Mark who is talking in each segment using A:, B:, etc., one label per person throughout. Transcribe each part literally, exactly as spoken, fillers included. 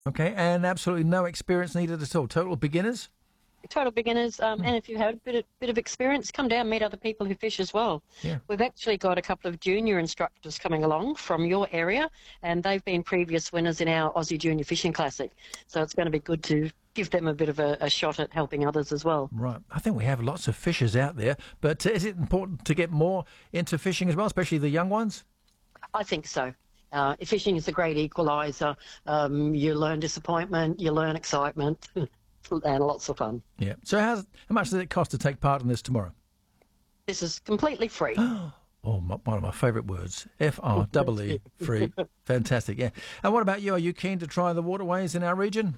A: Okay, and absolutely no experience needed at all. Total beginners?
B: Total beginners, um, and if you have a bit of, bit of experience, come down, meet other people who fish as well.
A: Yeah.
B: We've actually got a couple of junior instructors coming along from your area, and they've been previous winners in our Aussie Junior Fishing Classic. So it's going to be good to give them a bit of a, a shot at helping others as well.
A: Right. I think we have lots of fishers out there, but is it important to get more into fishing as well, especially the young ones?
B: I think so. Uh, fishing is a great equaliser. Um, you learn disappointment, you learn excitement. And lots of fun.
A: Yeah. So how's, how much does it cost to take part in this tomorrow?
B: This is completely free.
A: Oh, my, one of my favourite words. F R E E, free. Fantastic, yeah. And what about you? Are you keen to try the waterways in our region?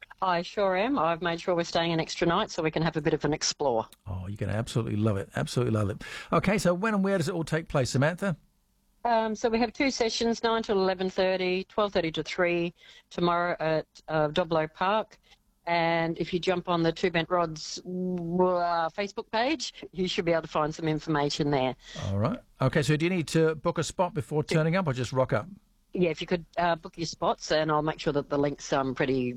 B: I sure am. I've made sure we're staying an extra night so we can have a bit of an explore.
A: Oh, you're going to absolutely love it. Absolutely love it. Okay, so when and where does it all take place, Samantha?
B: Um, so we have two sessions, nine till eleven thirty, twelve thirty to three, tomorrow at uh, Doblo Park. And if you jump on the Two Bent Rods uh, Facebook page, you should be able to find some information there.
A: All right. Okay, so do you need to book a spot before turning up or just rock up?
B: Yeah, if you could uh, book your spots, and I'll make sure that the link's um, pretty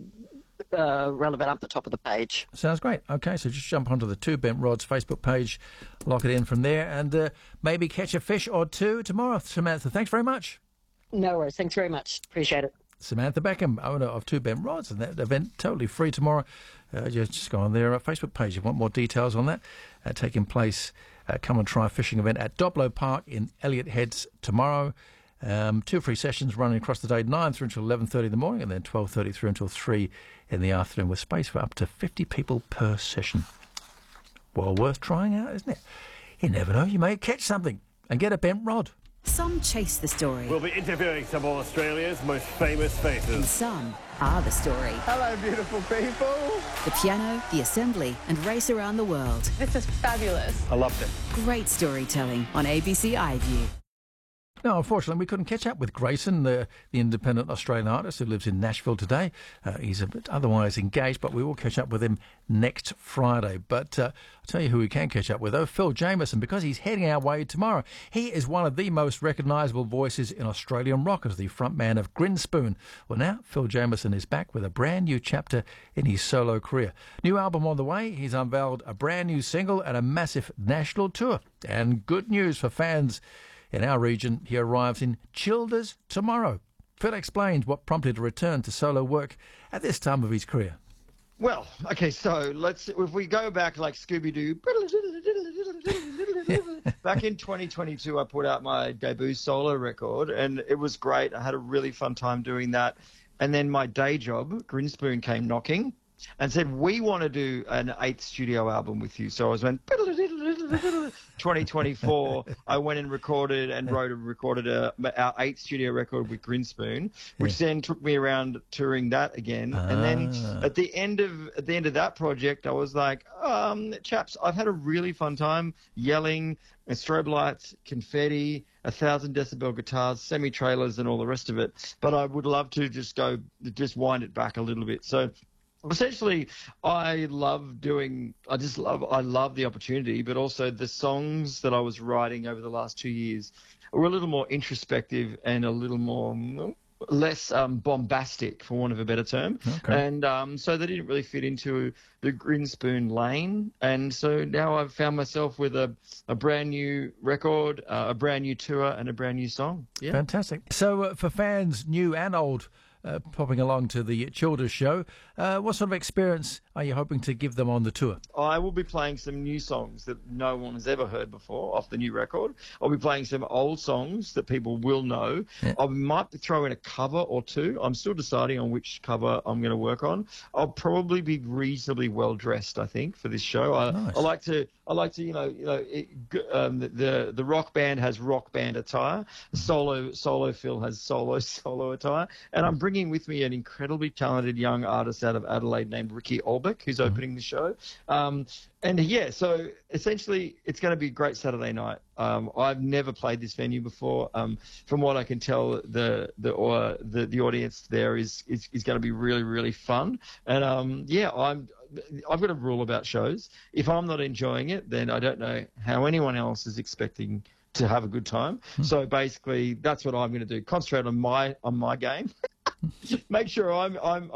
B: uh, relevant up the top of the page.
A: Sounds great. Okay, so just jump onto the Two Bent Rods Facebook page, lock it in from there, and uh, maybe catch a fish or two tomorrow. Samantha, thanks very much.
B: No worries. Thanks very much. Appreciate it.
A: Samantha Beckham, owner of Two Bent Rods, and that event totally free tomorrow. Uh, just, just go on their uh, Facebook page if you want more details on that. Uh, taking place, uh, come and try fishing event at Doblo Park in Elliott Heads tomorrow. Um, two free sessions running across the day, nine through until eleven thirty in the morning, and then twelve thirty through until three in the afternoon, with space for up to fifty people per session. Well worth trying out, isn't it? You never know, you may catch something and get a bent rod.
C: Some chase the story.
D: We'll be interviewing some of Australia's most famous
C: And
D: faces.
C: some are the story.
E: Hello, beautiful people.
C: The piano, the assembly, and race around the world.
F: This is fabulous.
D: I loved it.
C: Great storytelling on A B C iView.
A: No, unfortunately, we couldn't catch up with Grayson, the, the independent Australian artist who lives in Nashville today. Uh, he's a bit otherwise engaged, but we will catch up with him next Friday. But uh, I'll tell you who we can catch up with, though, Phil Jameson, because he's heading our way tomorrow. He is one of the most recognisable voices in Australian rock as the frontman of Grinspoon. Well, now Phil Jameson is back with a brand new chapter in his solo career. New album on the way. He's unveiled a brand new single and a massive national tour. And good news for fans in our region, he arrives in Childers tomorrow. Phil explains what prompted a return to solo work at this time of his career.
E: Well, okay, so let's, if we go back like Scooby-Doo, back in twenty twenty-two, I put out my debut solo record, and it was great. I had a really fun time doing that. And then my day job, Grinspoon, came knocking and said, we want to do an eighth studio album with you. So I was went, twenty twenty-four, I went and recorded and wrote and recorded a, our eighth studio record with Grinspoon, which yeah. then took me around touring that again. Ah. And then at the end of at the end of that project, I was like, um, chaps, I've had a really fun time yelling, and strobe lights, confetti, a thousand decibel guitars, semi-trailers, and all the rest of it. But I would love to just go, just wind it back a little bit. So essentially, I love doing, I just love, I love the opportunity, but also the songs that I was writing over the last two years were a little more introspective and a little more, less um, bombastic, for want of a better term. Okay. And um, so they didn't really fit into the Grinspoon lane. And so now I've found myself with a, a brand new record, uh, a brand new tour, and a brand new song. Yeah.
A: Fantastic. So uh, for fans, new and old, Uh, popping along to the Childers show, uh, what sort of experience are you hoping to give them on the tour?
E: I will be playing some new songs that no one has ever heard before off the new record. I'll be playing some old songs that people will know. Yeah. I might throw in a cover or two. I'm still deciding on which cover I'm going to work on. I'll probably be reasonably well dressed, I think, for this show. I,
A: nice.
E: I like to, I like to, you know, you know, it, um, the the rock band has rock band attire. Solo solo Phil has solo solo attire, and I'm bringing with me an incredibly talented young artist out of Adelaide named Ricky Olbeck, who's opening the show. Um, and yeah, so essentially it's going to be a great Saturday night. Um, I've never played this venue before. Um, from what I can tell, the the or the, the audience there is is, is going to be really really fun. And um, yeah, I'm. I've got a rule about shows. If I'm not enjoying it, then I don't know how anyone else is expecting to have a good time. Hmm. So basically, that's what I'm going to do. Concentrate on my on my game. Make sure I'm I'm